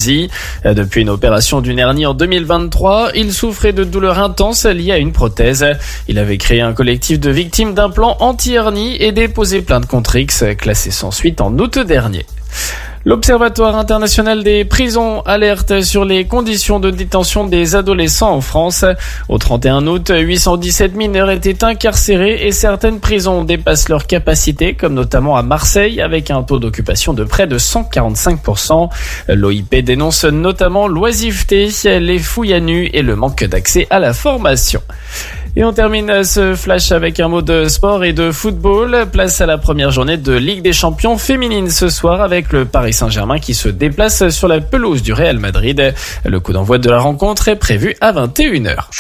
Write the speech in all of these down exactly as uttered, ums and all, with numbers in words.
lundi. Depuis une opération d'une hernie en deux mille vingt-trois, il souffrait de douleurs intenses liées à une prothèse. Il avait créé un collectif de victimes d'implants anti-hernie et déposé plainte contre X, classé sans suite en août dernier. L'Observatoire international des prisons alerte sur les conditions de détention des adolescents en France. Au trente et un août, huit cent dix-sept mineurs étaient incarcérés et certaines prisons dépassent leur capacité, comme notamment à Marseille, avec un taux d'occupation de près de cent quarante-cinq pour cent. L'O I P dénonce notamment l'oisiveté, les fouilles à nu et le manque d'accès à la formation. Et on termine ce flash avec un mot de sport et de football. Place à la première journée de Ligue des Champions féminine ce soir avec le Paris Saint-Germain qui se déplace sur la pelouse du Real Madrid. Le coup d'envoi de la rencontre est prévu à vingt et une heures.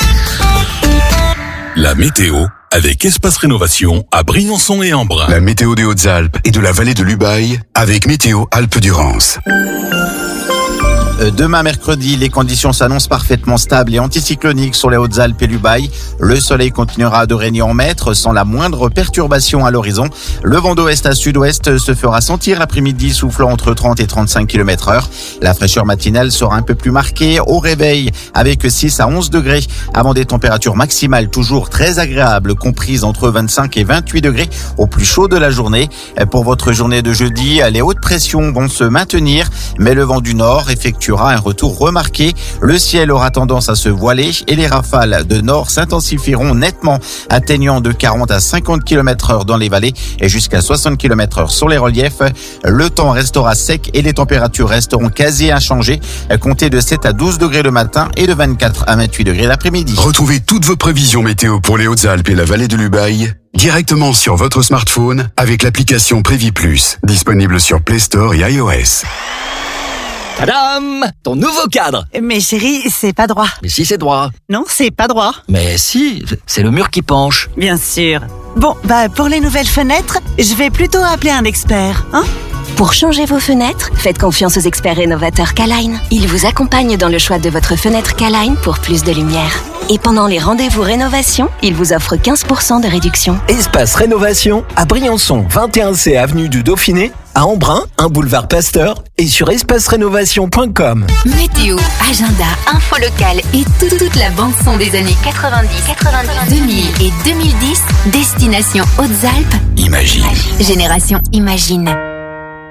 La météo avec Espace Rénovation à Briançon et Embrun. La météo des Hautes-Alpes et de la vallée de l'Ubaye avec Météo Alpes-Durance. Demain mercredi, les conditions s'annoncent parfaitement stables et anticycloniques sur les Hautes-Alpes et l'Ubaye. Le soleil continuera de régner en maître sans la moindre perturbation à l'horizon. Le vent d'ouest à sud-ouest se fera sentir l'après-midi, soufflant entre trente et trente-cinq kilomètres heure. La fraîcheur matinale sera un peu plus marquée au réveil avec six à onze degrés avant des températures maximales toujours très agréables comprises entre vingt-cinq et vingt-huit degrés au plus chaud de la journée. Pour votre journée de jeudi, les hautes pressions vont se maintenir mais le vent du nord effectue un retour remarqué. Le ciel aura tendance à se voiler et les rafales de nord s'intensifieront nettement, atteignant de quarante à cinquante kilomètres heure dans les vallées et jusqu'à soixante kilomètres heure sur les reliefs. Le temps restera sec et les températures resteront quasi inchangées, comptez de sept à douze degrés le matin et de vingt-quatre à vingt-huit degrés l'après-midi. Retrouvez toutes vos prévisions météo pour les Hautes-Alpes et la vallée de l'Ubaye directement sur votre smartphone avec l'application Prévis Plus, disponible sur Play Store et iOS. Tadam! Ton nouveau cadre! Mais chérie, c'est pas droit. Mais si, c'est droit. Non, c'est pas droit. Mais si, c'est le mur qui penche. Bien sûr. Bon, bah pour les nouvelles fenêtres, je vais plutôt appeler un expert, hein? Pour changer vos fenêtres, faites confiance aux experts rénovateurs K-Line. Ils vous accompagnent dans le choix de votre fenêtre K-Line pour plus de lumière. Et pendant les rendez-vous rénovation, ils vous offrent quinze pour cent de réduction. Espace Rénovation à Briançon, vingt et un C avenue du Dauphiné, à Embrun, un boulevard Pasteur et sur espace rénovation point com. Météo, agenda, info locale et tout, toute la bande-son des années quatre-vingt-dix, quatre-vingt-dix, deux mille et deux mille dix. Destination Hautes-Alpes. Imagine. Génération Imagine.